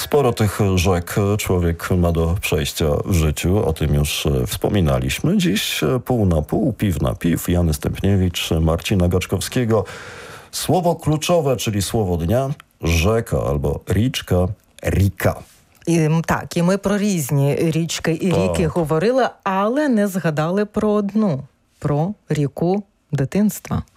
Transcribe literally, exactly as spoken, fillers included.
Sporo tych rzek człowiek ma do przejścia w życiu, o tym już wspominaliśmy. Dziś pół na pół, piw na piw, Jany Stępniewicz, Marcina Gaczkowskiego. Słowo kluczowe, czyli słowo dnia, rzeka albo річка, ріка. І, так, і ми про різні річки і Так. ріки говорили, але не згадали про одну, про ріку дитинства.